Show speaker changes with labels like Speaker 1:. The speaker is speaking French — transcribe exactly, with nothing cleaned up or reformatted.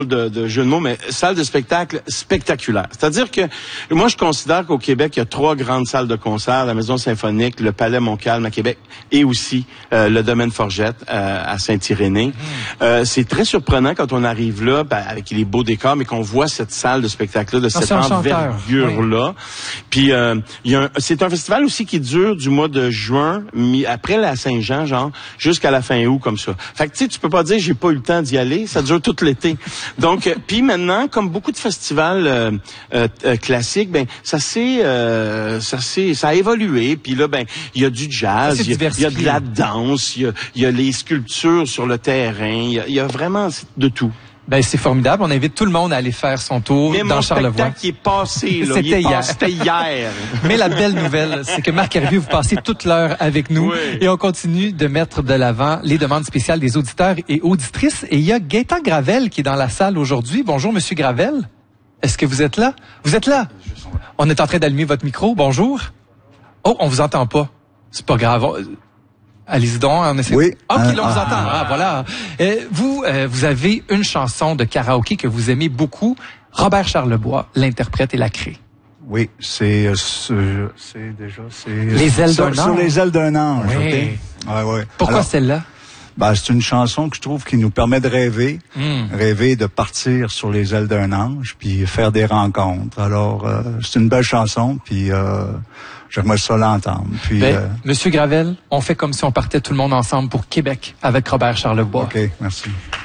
Speaker 1: De, de jeu de mots, mais salle de spectacle spectaculaire. C'est-à-dire que moi, je considère qu'au Québec, il y a trois grandes salles de concert, la Maison Symphonique, le Palais Montcalm à Québec et aussi euh, le Domaine Forgette euh, à Saint-Irénée. Mmh. Euh, c'est très surprenant quand on arrive là, ben, avec les beaux décors, mais qu'on voit cette salle de spectacle-là, de cette envergure-là. Oui. Puis, euh, il y a un, c'est un festival aussi qui dure du mois de juin, mi, après la Saint-Jean, genre, jusqu'à la fin août, comme ça. Fait que, tu sais, tu peux pas dire j'ai pas eu le temps d'y aller, ça dure tout l'été. Donc, euh, puis maintenant, comme beaucoup de festivals euh, euh, euh, classiques, ben ça s'est, euh, ça s'est, ça a évolué. Puis là, ben il y a du jazz, il y, y a de la danse, il y a, y a les sculptures sur le terrain, il y, y a vraiment de tout.
Speaker 2: Ben c'est formidable. On invite tout le monde à aller faire son tour
Speaker 1: Mais
Speaker 2: dans
Speaker 1: mon
Speaker 2: Charlevoix.
Speaker 1: Qui est passé, là.
Speaker 2: C'était hier.
Speaker 1: C'était hier.
Speaker 2: Mais la belle nouvelle, c'est que Marc Hervieux, vous passez toute l'heure avec nous
Speaker 1: oui.
Speaker 2: et on continue de mettre de l'avant les demandes spéciales des auditeurs et auditrices. Et il y a Gaétan Gravel qui est dans la salle aujourd'hui. Bonjour, Monsieur Gravel. Est-ce que vous êtes là? Vous êtes là? On est en train d'allumer votre micro. Bonjour. Oh, on vous entend pas. C'est pas grave. Allez-y donc, on essaie.
Speaker 3: Oui.
Speaker 2: Ah, ok, là, on
Speaker 3: ah,
Speaker 2: vous entend. Ah, voilà. Euh, vous, euh, vous avez une chanson de karaoké que vous aimez beaucoup. Robert Charlebois l'interprète et la crée.
Speaker 3: Oui, c'est euh, c'est déjà c'est
Speaker 2: Les ailes d'un ange.
Speaker 3: Sur les ailes d'un ange.
Speaker 2: Oui.
Speaker 3: Okay? Ouais, ouais.
Speaker 2: Pourquoi
Speaker 3: Alors,
Speaker 2: celle-là?
Speaker 3: Ben, c'est une chanson que je trouve qui nous permet de rêver,
Speaker 2: mm.
Speaker 3: rêver de partir sur les ailes d'un ange, puis faire des rencontres. Alors, euh, c'est une belle chanson, puis euh, j'aimerais ça l'entendre. Puis,
Speaker 2: ben,
Speaker 3: euh,
Speaker 2: Monsieur Gravel, on fait comme si on partait tout le monde ensemble pour Québec avec Robert Charlebois.
Speaker 3: OK, merci.